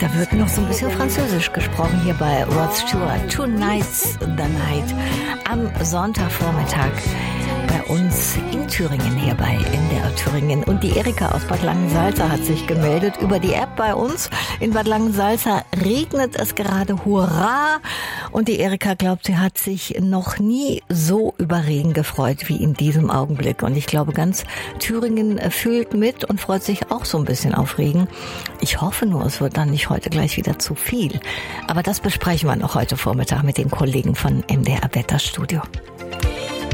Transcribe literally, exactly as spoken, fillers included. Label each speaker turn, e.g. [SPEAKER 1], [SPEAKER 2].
[SPEAKER 1] Da wird noch so ein bisschen Französisch gesprochen hier bei Rod Stewart. Tonight's the Night. Am Sonntagvormittag bei uns in Thüringen, hier bei N D R Thüringen. Und die Erika aus Bad Langensalza hat sich gemeldet über die App bei uns. In Bad Langensalza regnet es gerade, hurra! Und die Erika glaubt, sie hat sich noch nie so über Regen gefreut wie in diesem Augenblick. Und ich glaube, ganz Thüringen fühlt mit und freut sich auch so ein bisschen auf Regen. Ich hoffe nur, es wird dann nicht heute gleich wieder zu viel. Aber das besprechen wir noch heute Vormittag mit den Kollegen von N D R Wetterstudio.